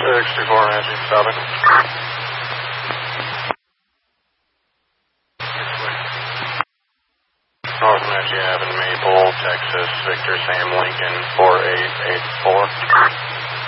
64 Matthew, stopping. North Matthew Ave in Maple, Texas, Victor Sam Lincoln, 4884.